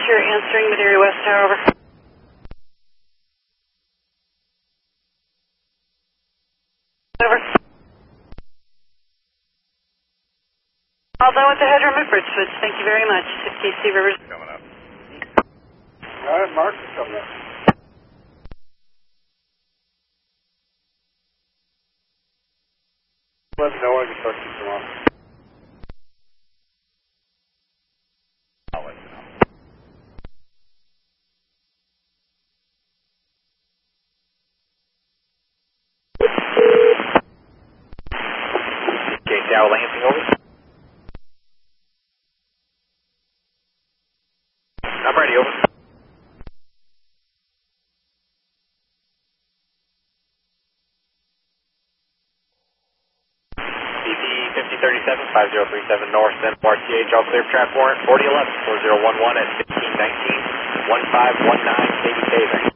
you're answering Madera West Tower, over. Over. All done with the headroom at Bridgewood. Thank you very much. KC Rivers. Coming up. All right, Mark is coming up. Let me know when I can start keeping them on. I'll let you know. J Tower Lansing, over. I'm ready, over. BP 5037, 5037 North, Center, RTH, all clear, trap warrant 4011, 4011 at 1519, 1519, KDK,